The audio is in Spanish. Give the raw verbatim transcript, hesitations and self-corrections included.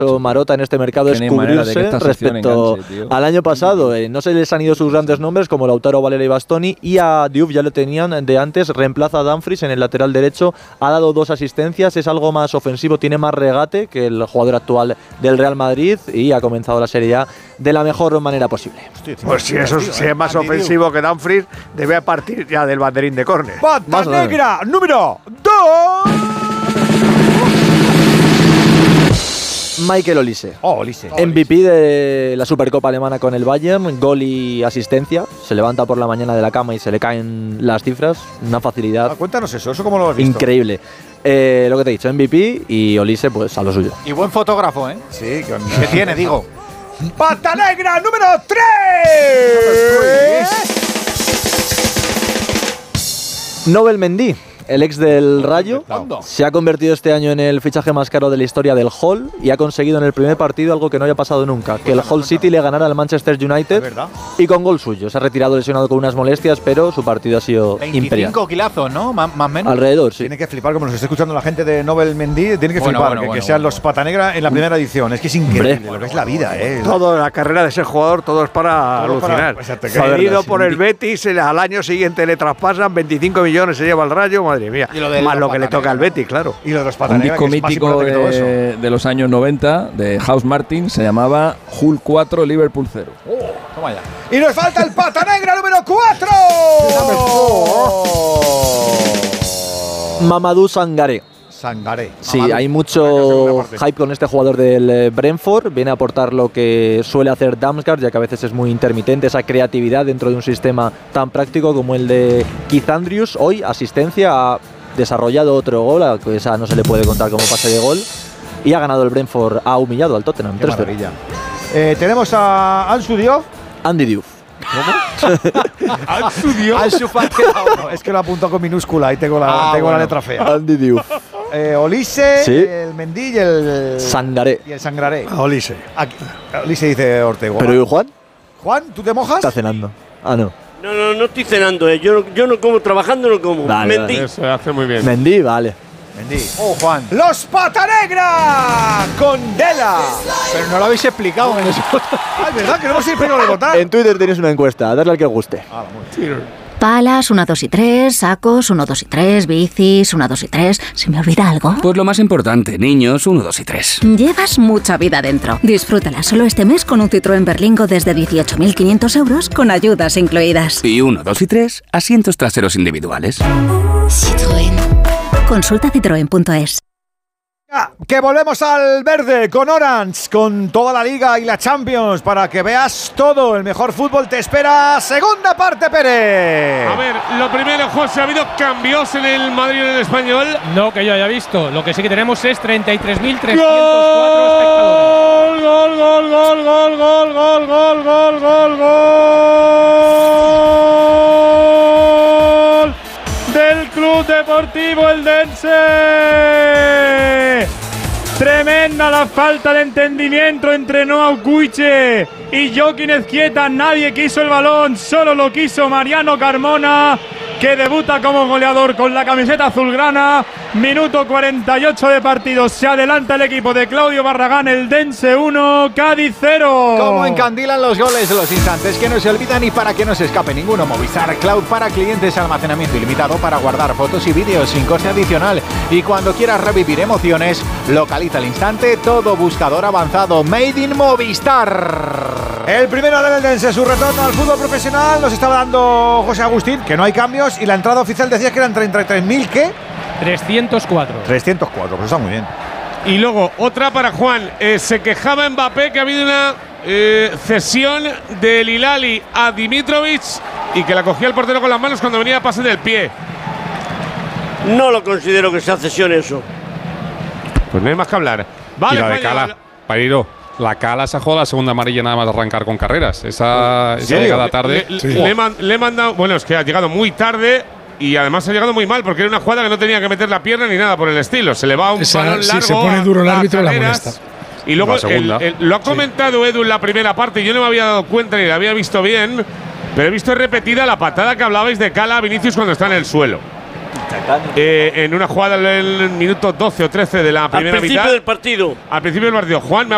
Marota en este mercado es cubrirse respecto enganche, al año pasado. Eh, no se les han ido sus grandes nombres como Lautaro, Valera y Bastoni, y a Diouf ya lo tenían de antes, reemplaza a Dumfries en el lateral derecho, ha dado dos asistencias, es algo más ofensivo, tiene más regate que el jugador actual del Real Madrid y ha comenzado la Serie A de la mejor manera posible. Pues si eso si es más ofensivo que Dumfries, debe partir ya del banderín de córner. Pata negra número dos. Michael Olise. Oh, Olise. M V P de la Supercopa alemana con el Bayern, gol y asistencia. Se levanta por la mañana de la cama y se le caen las cifras. Una facilidad. Ah, cuéntanos eso, ¿eso cómo lo has visto? Increíble. Eh, lo que te he dicho, M V P y Olise, pues a lo suyo. Y buen fotógrafo, ¿eh? Sí, que ¿Qué tiene, digo? ¡Pata negra número tres! Nobel Mendy. El ex del Rayo se ha convertido este año en el fichaje más caro de la historia del Hull y ha conseguido en el primer partido algo que no haya pasado nunca, que el Hull City le ganara al Manchester United y con gol suyo. Se ha retirado lesionado con unas molestias, pero su partido ha sido imperial. veinticinco kilazos, ¿no? Más o menos. Alrededor, sí. Tiene que flipar, como nos está escuchando la gente de Nobel Mendy, tiene que bueno, flipar bueno, que, bueno, que sean bueno, los Pata Negra en la primera edición. Es que es increíble Hombre. lo que es la vida, ¿eh? Toda la carrera de ser jugador, todo es para todo alucinar. Para, Cedido por el Betis, al año siguiente le traspasan, veinticinco millones se lleva el Rayo, madre mía. Y lo de Más lo que le toca al Betis, claro. Y lo de los Pata Negra, un disco mítico de, de los años noventa de House Martin se llamaba Hull cuatro, Liverpool cero. Oh, toma ya. Y nos falta el Pata Negra número cuatro. Mamadou Sangaré. Sangaré. Sí, Mamadou. hay mucho hype con este jugador del Brentford. Viene a aportar lo que suele hacer Damsgaard, ya que a veces es muy intermitente, esa creatividad dentro de un sistema tan práctico como el de Keith Andrews. Hoy, asistencia, ha desarrollado otro gol, a esa no se le puede contar como pase de gol. Y ha ganado el Brentford, ha humillado al Tottenham. Qué maravilla. Eh, tenemos a Ansu Diouf. Andy Diouf. ¿Cómo? Ansu Diouf. Ansu Fati. Es que lo apunto con minúscula y tengo la, ah, tengo bueno. la letra fea. Andy Diouf. Eh, Olise, ¿Sí? el Mendy y el Sangaré. Y el Sangaré. Olise. Aquí. Olise dice Ortega. ¿Pero y Juan? Juan, ¿tú te mojas? Está cenando. Ah, no. No, no, no estoy cenando, eh. Yo no, yo no como, trabajando no como. Vale, Mendy. Vale. Eso hace muy bien. Mendy, vale. Mendy. Oh, Juan. ¡Los Pata Negra! ¡Con Dela! Pero no lo habéis explicado en eso. Ah, es verdad que no hemos explicado de votar. En Twitter tenéis una encuesta, darle al que os guste. Ah, muy bien. Palas, uno, dos y tres, sacos, uno, dos y tres, bicis, uno, dos y tres. ¿Se me olvida algo? Pues lo más importante, niños, uno, dos y tres. Llevas mucha vida dentro. Disfrútala solo este mes con un Citroën Berlingo desde dieciocho mil quinientos euros con ayudas incluidas. Y uno, dos y tres, asientos traseros individuales. Citroën. Consulta citroen punto es. Que volvemos al verde con Orange, con toda la Liga y la Champions, para que veas todo. El mejor fútbol te espera. Segunda parte, Pérez. A ver, lo primero, José, ¿ha habido cambios en el Madrid y en el Español? No, que yo haya visto. Lo que sí que tenemos es treinta y tres mil trescientos cuatro espectadores. Gol, gol, gol, gol, gol, gol, gol, gol, gol, gol del Club Deportivo Eldense. Tremenda la falta de entendimiento entre Noah Guiche y Joaquín Ezquieta. Nadie quiso el balón, solo lo quiso Mariano Carmona, que debuta como goleador con la camiseta azulgrana. Minuto cuarenta y ocho de partido. Se adelanta el equipo de Claudio Barragán. Eldense uno, Cádiz cero. Como encandilan los goles, los instantes que no se olvidan y para que no se escape ninguno. Movistar Cloud para clientes, almacenamiento ilimitado para guardar fotos y vídeos sin coste adicional. Y cuando quieras revivir emociones, localiza al instante todo buscador avanzado. Made in Movistar. El primero del Eldense, su retorno al fútbol profesional, nos estaba dando José Agustín, que no hay cambios, y la entrada oficial decía que eran treinta y tres mil, ¿qué? trescientos cuatro. trescientos cuatro, pues está muy bien. Y luego, otra para Juan. Eh, se quejaba Mbappé que ha habido una eh, cesión del Hilali a Dimitrovic y que la cogía el portero con las manos cuando venía a pase del pie. No lo considero que sea cesión eso. Pues no hay más que hablar. Vale, y la de Cala, Pairo, la Cala se ha jugado la segunda amarilla nada más de arrancar con carreras. Esa, esa llegada tarde. Le, sí. le, man, le he mandado. Bueno, es que ha llegado muy tarde. Y además ha llegado muy mal porque era una jugada que no tenía que meter la pierna ni nada por el estilo. Se le va un Esa, balón largo. Si se pone duro el árbitro, la molesta. Y luego el, el, lo ha comentado sí. Edu en la primera parte. Yo no me había dado cuenta ni la había visto bien. Pero he visto repetida la patada que hablabais de Cala a Vinicius cuando está en el suelo. Eh, en una jugada en el minuto doce o trece de la primera mitad. Al principio mitad, del partido. Al principio del partido. Juan me ha